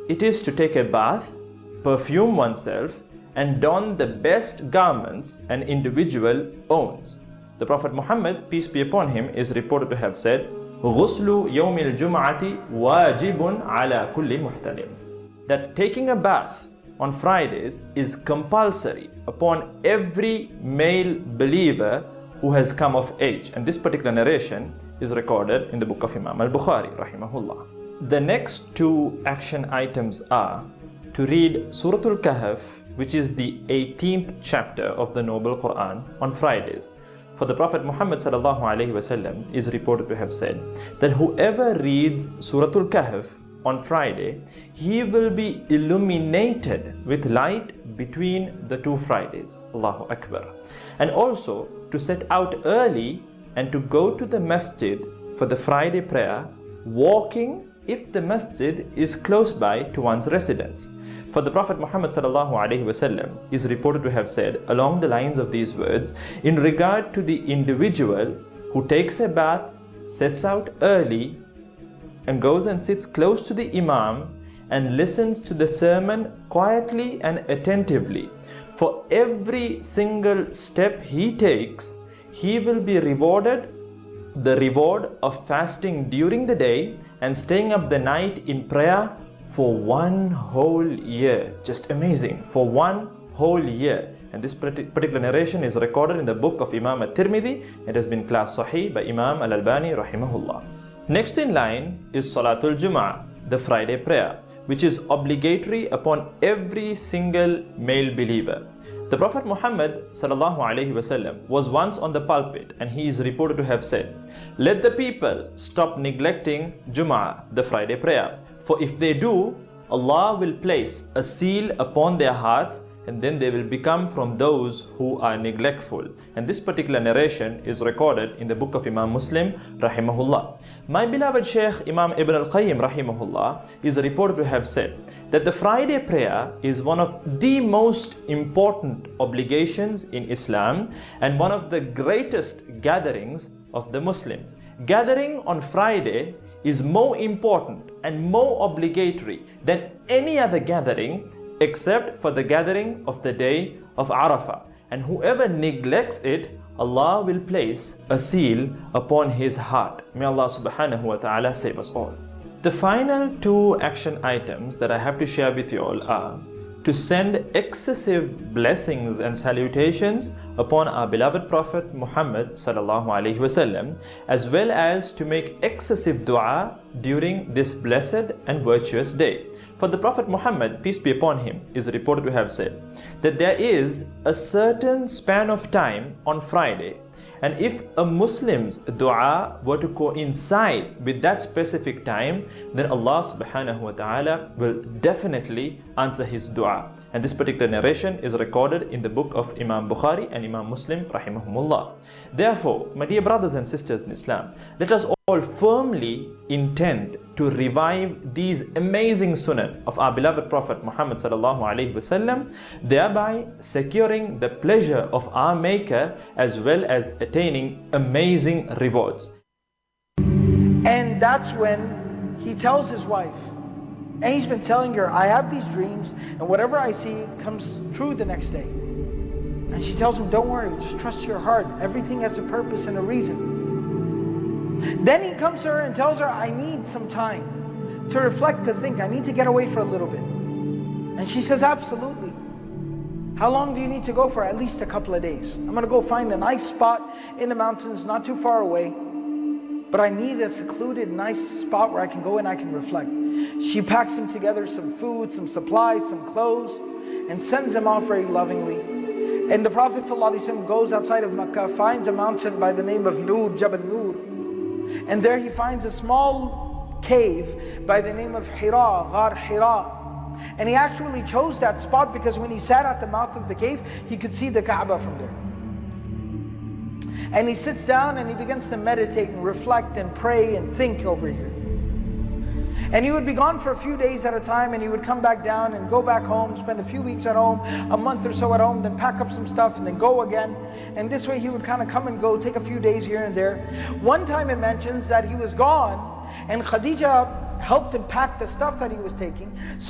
it is to take a bath, perfume oneself, and don the best garments an individual owns. The Prophet Muhammad, peace be upon him, is reported to have said, غُسْلُ يَوْمِ الْجُمْعَةِ وَاجِبٌ عَلَى كُلِّ مُحْتَلِمٍ. That taking a bath on Fridays is compulsory upon every male believer who has come of age. And this particular narration is recorded in the book of Imam al-Bukhari, rahimahullah. The next two action items are to read Surah Al-Kahf, which is the 18th chapter of the Noble Quran, on Fridays. For the Prophet Muhammad sallallahu alaihi wasallam is reported to have said that whoever reads Surah Al-Kahf on Friday, he will be illuminated with light between the two Fridays. Allahu Akbar. And also to set out early and to go to the masjid for the Friday prayer, walking if the masjid is close by to one's residence. For the Prophet Muhammad sallallahu alaihi wasallam is reported to have said along the lines of these words in regard to the individual who takes a bath, sets out early, and goes and sits close to the Imam and listens to the sermon quietly and attentively. For every single step he takes, he will be rewarded the reward of fasting during the day and staying up the night in prayer for 1 whole year. Just amazing, for 1 whole year. And this particular narration is recorded in the book of Imam al-Tirmidhi. It has been classed Sahih by Imam al-Albani rahimahullah. Next in line is Salatul Jum'ah, the Friday prayer, which is obligatory upon every single male believer. The Prophet Muhammad sallallahu alaihi wasallam was once on the pulpit, and he is reported to have said, "Let the people stop neglecting Jum'ah, the Friday prayer. For if they do, Allah will place a seal upon their hearts, and then they will become from those who are neglectful." And this particular narration is recorded in the book of Imam Muslim rahimahullah. My beloved Shaykh Imam Ibn al-Qayyim rahimahullah is reported to have said that the Friday prayer is one of the most important obligations in Islam and one of the greatest gatherings of the Muslims. Gathering on Friday is more important and more obligatory than any other gathering except for the gathering of the day of Arafah. And whoever neglects it, Allah will place a seal upon his heart. May Allah subhanahu wa ta'ala save us all. The final two action items that I have to share with you all are to send excessive blessings and salutations upon our beloved Prophet Muhammad sallallahu alaihi wasallam, as well as to make excessive dua during this blessed and virtuous day. For the Prophet Muhammad, peace be upon him, is reported to have said that there is a certain span of time on Friday, and if a Muslim's dua were to coincide with that specific time, then Allah subhanahu wa ta'ala will definitely answer his dua. And this particular narration is recorded in the book of Imam Bukhari and Imam Muslim rahimahumullah. Therefore, my dear brothers and sisters in Islam, let us all firmly intend to revive these amazing sunnah of our beloved Prophet Muhammad sallallahu alaihi wasallam, thereby securing the pleasure of our Maker as well as attaining amazing rewards. And that's when he tells his wife, and he's been telling her, I have these dreams and whatever I see comes true the next day. And she tells him, don't worry, just trust your heart. Everything has a purpose and a reason. Then he comes to her and tells her, I need some time to reflect, to think. I need to get away for a little bit. And she says, absolutely. How long do you need to go for? At least a couple of days. I'm going to go find a nice spot in the mountains, not too far away. But I need a secluded, nice spot where I can go and I can reflect. She packs him together some food, some supplies, some clothes, and sends him off very lovingly. And the Prophet ﷺ goes outside of Makkah, finds a mountain by the name of Nur, Jabal Nur. And there he finds a small cave by the name of Hira, Ghar Hira. And he actually chose that spot because when he sat at the mouth of the cave, he could see the Kaaba from there. And he sits down and he begins to meditate and reflect and pray and think over here. And he would be gone for a few days at a time, and he would come back down and go back home, spend a few weeks at home, a month or so at home, then pack up some stuff and then go again. And this way he would kind of come and go, take a few days here and there. One time it mentions that he was gone and Khadija helped him pack the stuff that he was taking. So